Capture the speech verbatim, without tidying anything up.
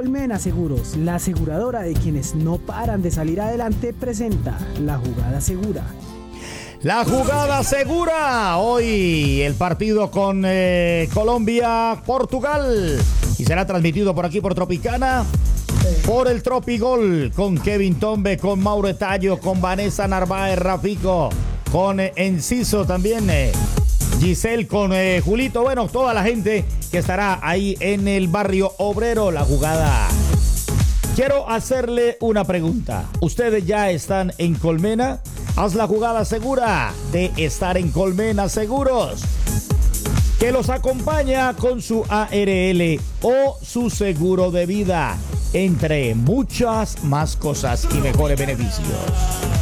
Colmena Seguros, la aseguradora de quienes no paran de salir adelante, presenta La Jugada Segura. La Jugada Segura. Hoy el partido con eh, Colombia-Portugal. Y será transmitido por aquí por Tropicana. Por el Tropigol. Con Kevin Tombe, con Mauro Tallo, con Vanessa Narváez, Rafico. Con eh, Enciso también. Eh, Giselle, con eh, Julito. Bueno, toda la gente que estará ahí en el barrio obrero. La Jugada. Quiero hacerle una pregunta. ¿Ustedes ya están en Colmena? Haz la jugada segura de estar en Colmena Seguros, que los acompaña con su A R L o su seguro de vida, entre muchas más cosas y mejores beneficios.